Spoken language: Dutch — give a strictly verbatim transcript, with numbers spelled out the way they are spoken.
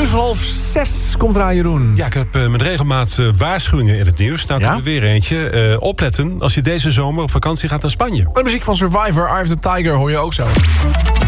van half zes komt eraan, Jeroen. Ja, ik heb uh, met regelmaat uh, waarschuwingen in het nieuws. Nou, ja? er weer eentje. Uh, opletten als je deze zomer op vakantie gaat naar Spanje. De muziek van Survivor, Eye of the Tiger, hoor je ook zo.